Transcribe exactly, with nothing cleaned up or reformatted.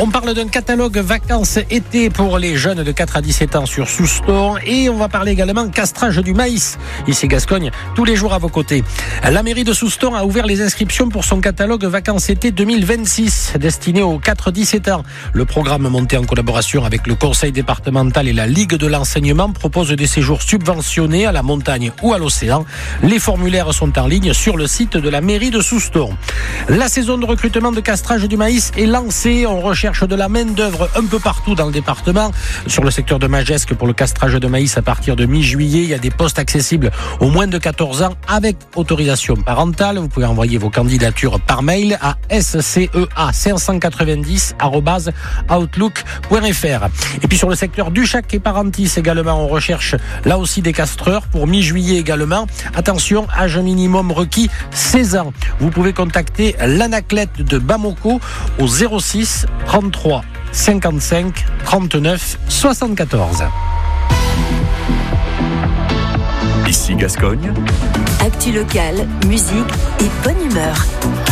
On parle d'un catalogue vacances-été pour les jeunes de quatre à dix-sept ans sur Souston et on va parler également castrage du maïs. Ici Gascogne, tous les jours à vos côtés. La mairie de Souston a ouvert les inscriptions pour son catalogue vacances-été deux mille vingt-six destiné aux quatre à dix-sept ans. Le programme monté en collaboration avec le conseil départemental et la Ligue de l'enseignement propose des séjours subventionnés à la montagne ou à l'océan. Les formulaires sont en ligne sur le site de la mairie de Souston. La saison de recrutement de castrage du maïs est lancée. On recherche de la main-d'œuvre un peu partout dans le département. Sur le secteur de Magesque, pour le castrage de maïs à partir de mi-juillet, il y a des postes accessibles aux moins de quatorze ans avec autorisation parentale. Vous pouvez envoyer vos candidatures par mail à s c e a cinq cent quatre-vingt-dix arobase outlook point f r. Et puis sur le secteur du Chac et Parentis également, on recherche là aussi des castreurs pour mi-juillet également. Attention, âge minimum requis seize ans. Vous pouvez contacter l'Anaclète de Bamako au zéro six trente-trois cinquante-cinq trente-neuf soixante-quatorze. Ici Gascogne. Actu locale, musique et bonne humeur.